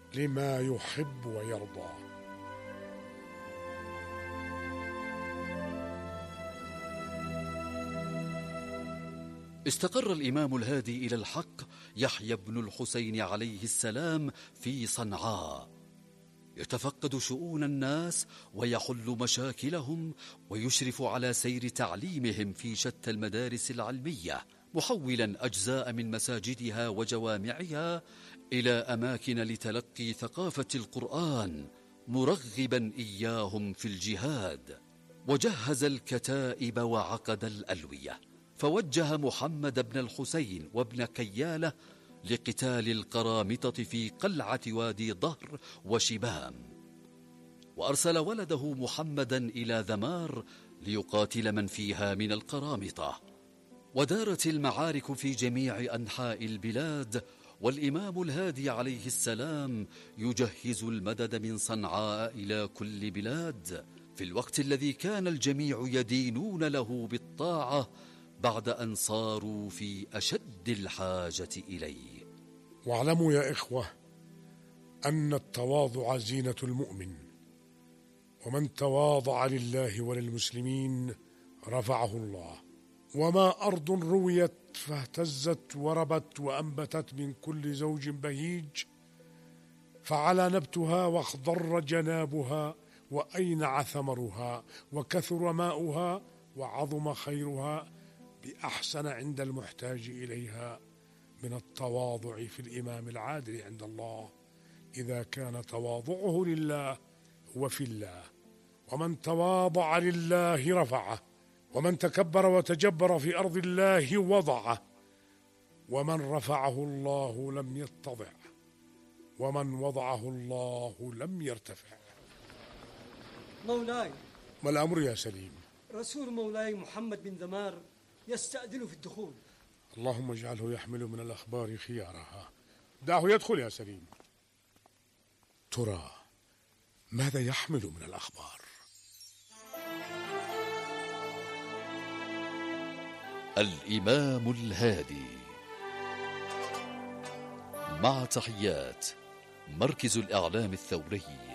لما يحب ويرضى. استقر الإمام الهادي إلى الحق يحيى بن الحسين عليه السلام في صنعاء، يتفقد شؤون الناس ويحل مشاكلهم ويشرف على سير تعليمهم في شتى المدارس العلمية، محولا أجزاء من مساجدها وجوامعها إلى أماكن لتلقي ثقافة القرآن، مرغبا إياهم في الجهاد. وجهز الكتائب وعقد الألوية، فوجه محمد بن الحسين وابن كيالة لقتال القرامطة في قلعة وادي ظهر وشبام، وأرسل ولده محمدا إلى ذمار ليقاتل من فيها من القرامطة. ودارت المعارك في جميع أنحاء البلاد، والإمام الهادي عليه السلام يجهز المدد من صنعاء إلى كل بلاد، في الوقت الذي كان الجميع يدينون له بالطاعة بعد أن صاروا في أشد الحاجة إليه. واعلموا يا إخوة أن التواضع زينة المؤمن، ومن تواضع لله وللمسلمين رفعه الله. وما أرض رويت فاهتزت وربت وأنبتت من كل زوج بهيج، فعلى نبتها واخضر جنابها وأينع ثمرها وكثر ماؤها وعظم خيرها بأحسن عند المحتاج إليها من التواضع في الإمام العادل عند الله، إذا كان تواضعه لله وفي الله. ومن تواضع لله رفعه، ومن تكبر وتجبر في أرض الله وضعه، ومن رفعه الله لم يتضع، ومن وضعه الله لم يرتفع. مولاي. ما الأمر يا سليم؟ رسول مولاي محمد بن ذمار يستأذن في الدخول. اللهم اجعله يحمل من الأخبار خيارها. دعه يدخل يا سليم. ترى ماذا يحمل من الأخبار؟ الإمام الهادي، مع تحيات مركز الإعلام الثوري.